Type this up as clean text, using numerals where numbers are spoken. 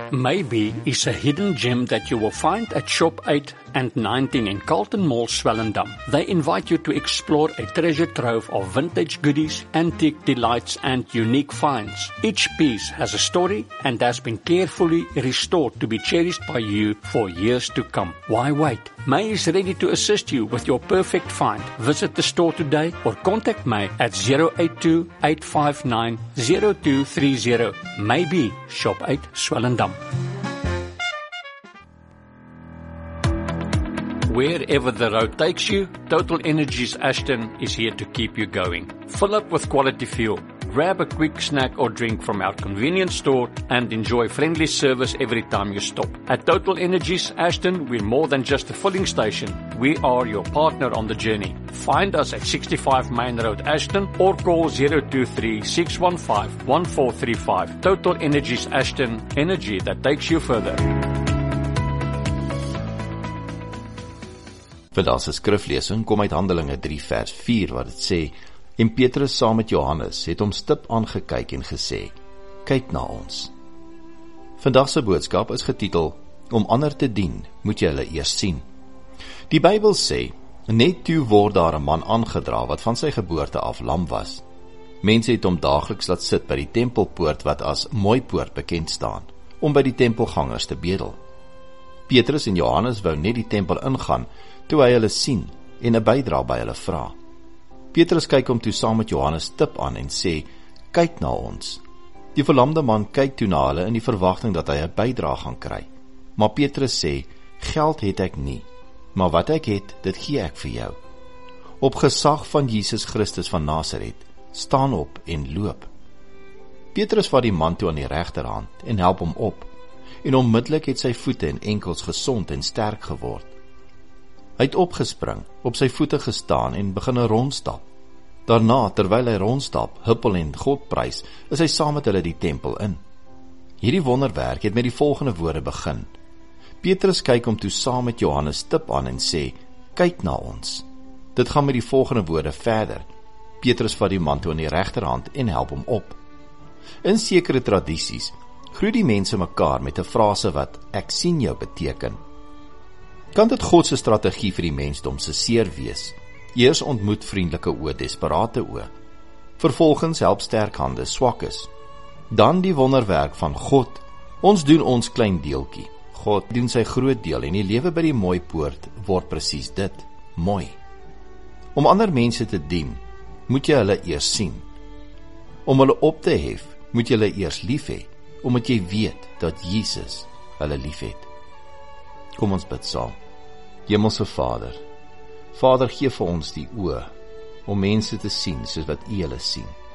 Maybe is a hidden gem that you will find at Shop 8 and 19 in Carlton Mall, Swellendam. They invite you to explore a treasure trove of vintage goodies, antique delights and unique finds. Each piece has a story and has been carefully restored to be cherished by you for years to come. Why wait? May is ready to assist you with your perfect find. Visit the store today or contact May at 082-859-0230. Maybe Shop 8 Swellendam. Wherever the road takes you, Total Energies Ashton is here to keep you going. Fill up with quality fuel. Grab a quick snack or drink from our convenience store and enjoy friendly service every time you stop. At Total Energies Ashton, we're more than just a filling station. We are your partner on the journey. Find us at 65 Main Road, Ashton, or call 023-615-1435. Total Energies Ashton, energy that takes you further. Vandag se skriflesing kom uit Handelinge 3 vers 4 wat dit sê: En Petrus saam met Johannes het hom stip aangekyk en gesê: Kyk na ons. Vandag se boodskap is getitel: Om ander te dien, moet jy hulle eers sien. Die Bybel sê: Net toe word daar 'n man aangedra wat van sy geboorte af lam was. Mense het hom daagliks laat sit by die tempelpoort wat as Mooipoort bekend staan, om by die tempelgangers te bedel. Petrus en Johannes wou net die tempel ingaan toe hy hulle sien en 'n bydra by hulle vra. Petrus kyk hom toe saam met Johannes stip aan en sê: Kyk na ons. Die verlamde man kyk toe na hulle in die verwagting dat hy 'n bydra gaan kry. Maar Petrus sê: Geld het ek nie, maar wat ek het, dit gee ek vir jou. Op gesag van Jesus Christus van Nasaret, staan op en loop. Petrus vat die man toe aan die regterhand en help hom op, en onmiddellik het sy voete en enkels gesond en sterk geword. Hy het opgespring, op sy voete gestaan en begin rondstap. Daarna, terwyl hy rondstap, huppel en God prys, is hy saam met hulle die tempel in. Hierdie wonderwerk het met die volgende woorde begin. Petrus kyk hom toe saam met Johannes stip aan en sê: Kyk na ons. Dit gaan met die volgende woorde verder. Petrus vat die man toe aan die regterhand en help hom op. In sekere tradisies groet die mense mekaar met 'n frase wat ek sien jou beteken. Kan dit God se strategie vir die mensdom se seer wees? Eers ontmoet vriendelike oë desperate oë. Vervolgens help sterk hande swakkes. Dan die wonderwerk van God. Ons doen ons klein deeltjie. God doen sy groot deel en die lewe by die Mooipoort word presies dit, mooi. Om ander mense te dien, moet jy hulle eers sien. Om hulle op te hef, moet jy hulle eers lief hê, omdat jy weet dat Jesus hulle lief het. Kom ons bid saam. Hemelse Vader, gee vir ons die oë om mense te sien soos wat U hulle sien.